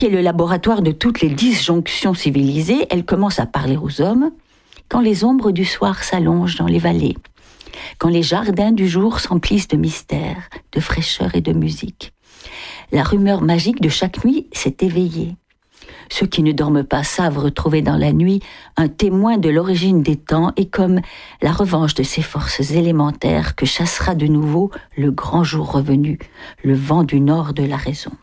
qui est le laboratoire de toutes les disjonctions civilisées, elle commence à parler aux hommes quand les ombres du soir s'allongent dans les vallées, quand les jardins du jour s'emplissent de mystères, de fraîcheur et de musique. La rumeur magique de chaque nuit s'est éveillée. Ceux qui ne dorment pas savent retrouver dans la nuit un témoin de l'origine des temps et comme la revanche de ces forces élémentaires que chassera de nouveau le grand jour revenu, le vent du nord de la raison.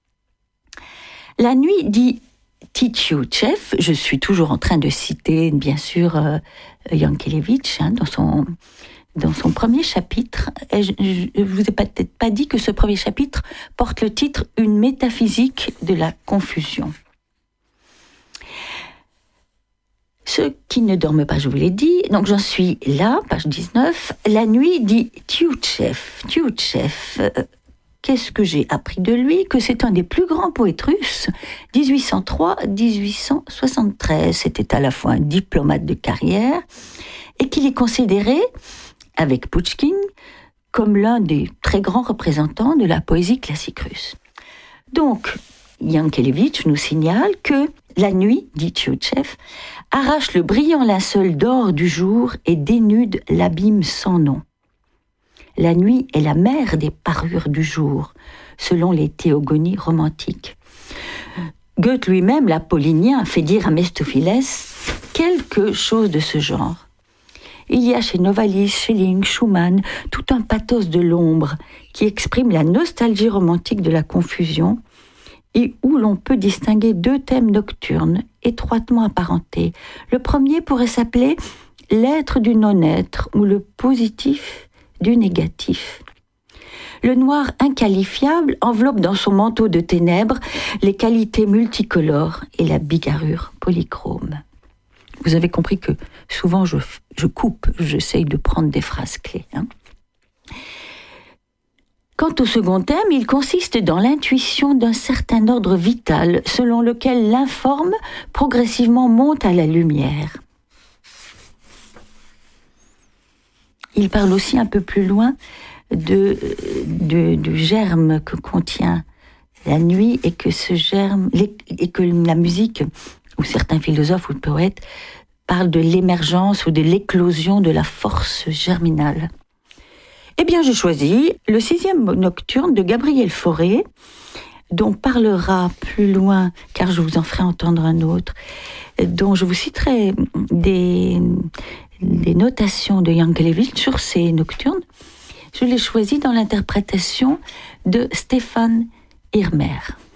La nuit dit Titiouchev, je suis toujours en train de citer bien sûr Yankelevitch dans son premier chapitre. Je ne vous ai peut-être pas dit que ce premier chapitre porte le titre « Une métaphysique de la confusion ». Ceux qui ne dorment pas, je vous l'ai dit, donc j'en suis là, page 19. La nuit dit Tioutchev. Qu'est-ce que j'ai appris de lui? Que c'est un des plus grands poètes russes, 1803-1873. C'était à la fois un diplomate de carrière et qu'il est considéré, avec Pouchkine, comme l'un des très grands représentants de la poésie classique russe. Donc, Yankelevitch nous signale que la nuit, dit Tioutchev, arrache le brillant linceul d'or du jour et dénude l'abîme sans nom. La nuit est la mère des parures du jour, selon les théogonies romantiques. Goethe lui-même, l'apollinien, fait dire à Méphistophélès quelque chose de ce genre. Il y a chez Novalis, Schelling, Schumann, tout un pathos de l'ombre qui exprime la nostalgie romantique de la confusion et où l'on peut distinguer deux thèmes nocturnes étroitement apparentés. Le premier pourrait s'appeler l'être du non-être ou le positif du négatif. Le noir inqualifiable enveloppe dans son manteau de ténèbres les qualités multicolores et la bigarrure polychrome. Vous avez compris que souvent je coupe, j'essaye de prendre des phrases clés. Quant au second thème, il consiste dans l'intuition d'un certain ordre vital selon lequel l'informe progressivement monte à la lumière. Il parle aussi un peu plus loin du germe que contient la nuit et que ce germe, et que la musique, ou certains philosophes ou poètes, parlent de l'émergence ou de l'éclosion de la force germinale. Eh bien, j'ai choisi le 6e nocturne de Gabriel Fauré, dont parlera plus loin, car je vous en ferai entendre un autre, dont je vous citerai des notations de Yankelevitch sur ces nocturnes. Je l'ai choisi dans l'interprétation de Stéphane Irmer.